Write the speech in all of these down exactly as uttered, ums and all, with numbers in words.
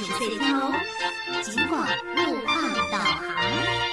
隧道哦。尽管路况导航。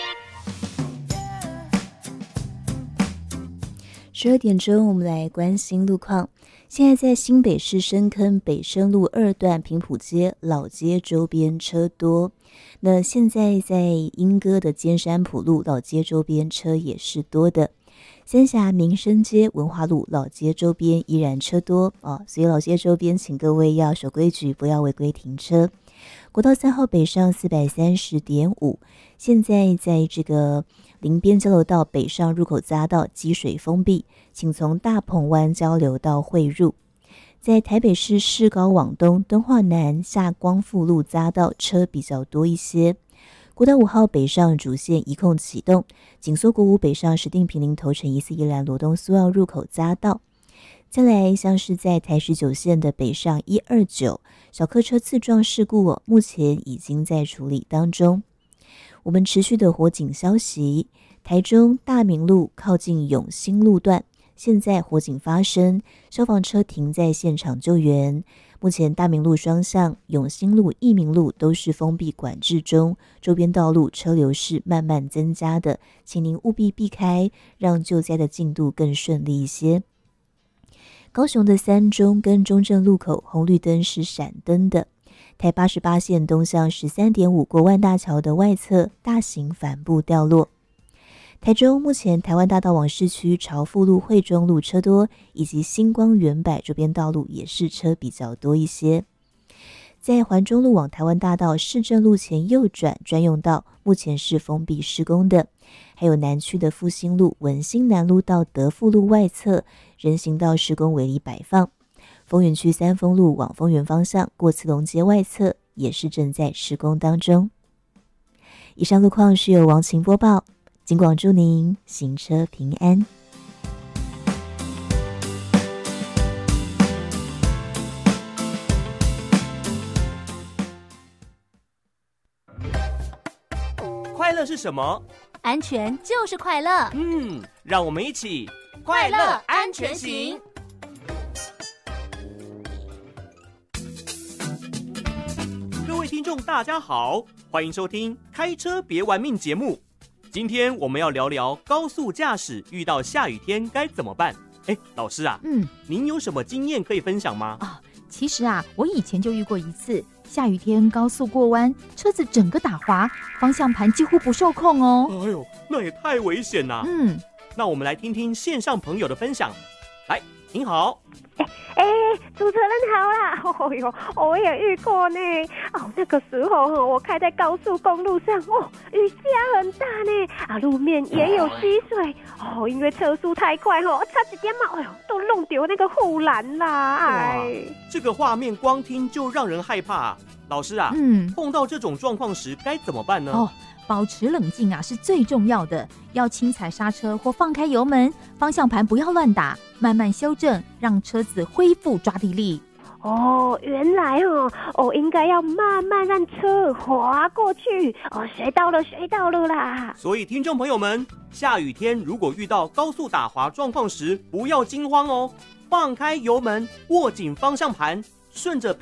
十二点钟，我们来关心路况。现在在新北市深坑北深路二段平埔街老街周边车多，那现在在莺歌的尖山埔路老街周边车也是多的。三峡民生街文化路老街周边依然车多哦，所以老街周边请各位要守规矩，不要违规停车。国道三号北上 四百三十点五， 现在在这个林边交流道北上入口匝道积水封闭，请从大鹏湾交流道汇入。在台北市市高往东敦化南下光复路匝道车比较多一些。国道五号北上主线一控启动，紧缩国五北上石碇坪林头城宜四宜兰罗东苏澳入口匝道。再来像是在台十九线的北上一二九小客车刺撞事故、哦、目前已经在处理当中。我们持续的火警消息，台中大明路靠近永兴路段现在火警发生，消防车停在现场救援。目前大明路双向、永兴路、义民路都是封闭管制中，周边道路车流是慢慢增加的，请您务必避开，让救灾的进度更顺利一些。高雄的三中跟中正路口红绿灯是闪灯的，台八十八线东向 十三点五 国万大桥的外侧大型帆布掉落。台中目前台湾大道往市区朝富路、惠中路车多，以及星光远百周边道路也是车比较多一些。在环中路往台湾大道市政路前右转专用道目前是封闭施工的，还有南区的复兴路文心南路到德富路外侧人行道施工围篱摆放，丰原区三丰路往丰原方向过慈龙街外侧也是正在施工当中。以上路况是由王晴播报，警广祝您行车平安。 快乐是什么？ 安全就是快乐。 嗯，让我们一起快乐安全行。 各位听众大家好，欢迎收听开车别玩命节目。今天我们要聊聊高速驾驶遇到下雨天该怎么办。哎，老师啊， 嗯， 您有什么经验可以分享吗？ 啊，其实啊，我以前就遇过一次，下雨天高速过弯，车子整个打滑，方向盘几乎不受控哦。 哎呦，那也太危险啦。 嗯， 那我们来听听线上朋友的分享。来，您好。 哎哎，主持人好啦！哦哟，我也遇过呢。哦，那个时候哈，我开在高速公路上，哦，雨下很大呢，啊，路面也有积水。哦，因为车速太快哦，差一点嘛，哎呦，都弄丢那个护栏啦！哎， 这个画面光听就让人害怕啊。老师啊， 嗯， 碰到这种状况时该怎么办呢？ 哦，保持冷静啊是最重要的，要轻踩刹车或放开油门，方向盘不要乱打，慢慢修正，让车子恢复抓地力。 哦，原来哦，我应该要慢慢让车滑过去。哦，学到了，学到了啦！ 所以听众朋友们，下雨天如果遇到高速打滑状况时，不要惊慌哦，放开油门，握紧方向盘，顺着